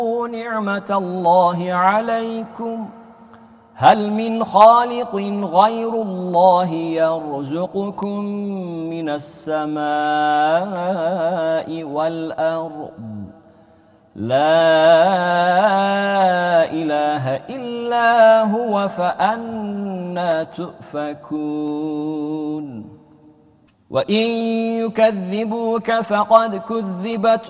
نعمة الله عليكم هل من خالق غير الله يرزقكم من السماء والأرض لا إله إلا هو فأنى تؤفكون وإن يكذبوك فقد كذبت